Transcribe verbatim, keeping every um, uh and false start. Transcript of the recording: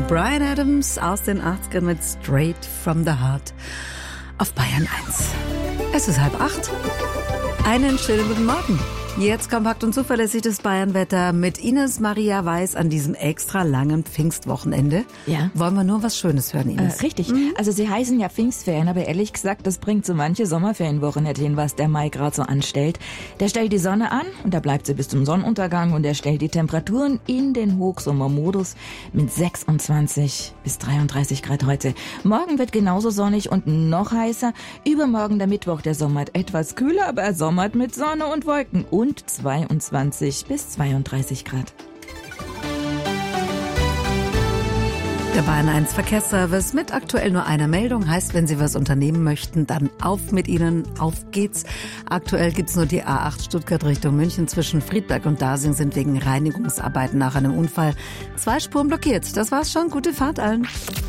Bryan Adams aus den achtzigern mit Straight from the Heart auf Bayern eins. Es ist halb acht. Einen schönen guten Morgen. Jetzt kompakt und zuverlässig das Bayernwetter mit Ines Maria Weiß an diesem extra langen Pfingstwochenende. Ja. Wollen wir nur was Schönes hören, Ines? Äh, richtig. Mhm. Also sie heißen ja Pfingstferien, aber ehrlich gesagt, das bringt so manche Sommerferienwoche nicht hin, was der Mai gerade so anstellt. Der stellt die Sonne an und da bleibt sie bis zum Sonnenuntergang und er stellt die Temperaturen in den Hochsommermodus mit sechsundzwanzig bis dreiunddreißig Grad heute. Morgen wird genauso sonnig und noch heißer. Übermorgen der Mittwoch, der sommert etwas kühler, aber er sommert mit Sonne und Wolken und zweiundzwanzig bis zweiunddreißig Grad. Der Bayern eins Verkehrsservice mit aktuell nur einer Meldung. Heißt, wenn Sie was unternehmen möchten, dann auf mit Ihnen, auf geht's. Aktuell gibt's nur die A acht Stuttgart Richtung München. Zwischen Friedberg und Dasing sind wegen Reinigungsarbeiten nach einem Unfall zwei Spuren blockiert. Das war's schon. Gute Fahrt allen.